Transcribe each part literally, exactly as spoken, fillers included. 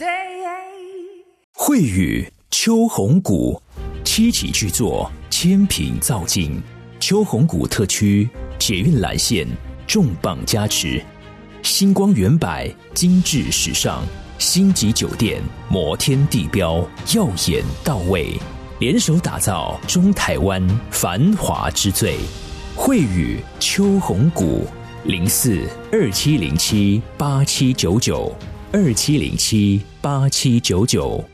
慧宇秋红谷，七期巨作，千品造境。秋红谷特区捷运蓝线重磅加持，星光远百，精致时尚，星级酒店，摩天地标，耀眼到位，联手打造中台湾繁华之最。慧宇秋红谷，零四二七零七八七九九二七零七八七九九。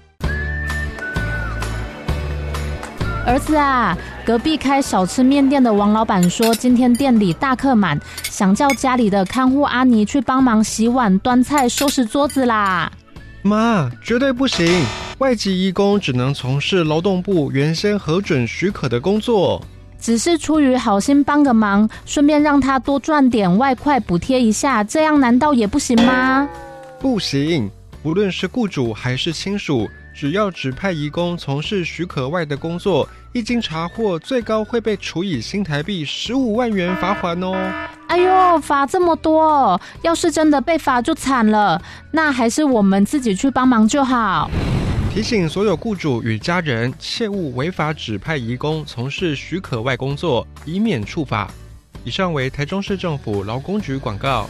儿子啊，隔壁开小吃面店的王老板说，今天店里大客满，想叫家里的看护阿妮去帮忙洗碗、端菜、收拾桌子啦。 妈，绝对不行！外籍移工只能从事劳动部原先核准许可的工作。 只是出于好心帮个忙，顺便让他多赚点外快补贴一下，这样难道也不行吗？ 不行，无论是雇主还是亲属，只要指派移工从事许可外的工作，一经查获，最高会被处以新台币十五万元罚款哦。 哎呦，罚这么多，要是真的被罚就惨了，那还是我们自己去帮忙就好。 提醒所有雇主与家人，切勿违法指派移工从事许可外工作，以免处罚。以上为台中市政府劳工局广告。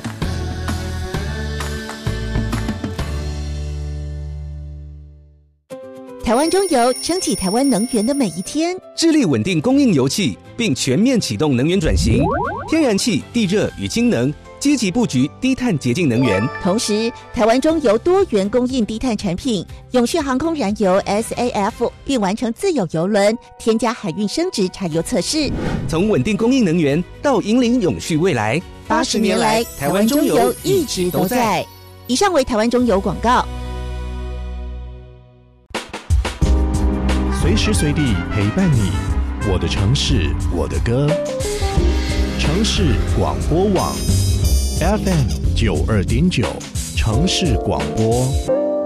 台湾中油撑起台湾能源的每一天， 致力稳定供应油气，并全面启动能源转型，天然气、地热与氢能，积极布局低碳洁净能源。 同时，台湾中油多元供应低碳产品，永续航空燃油 S A F， 并完成自有油轮添加海运升值柴油测试。 从稳定供应能源到引领永续未来， 八十年来，台湾中油一直都在。以上为台湾中油广告。 随时随地陪伴你，我的城市，我的歌。城市广播网 F M 九二点九，城市广播。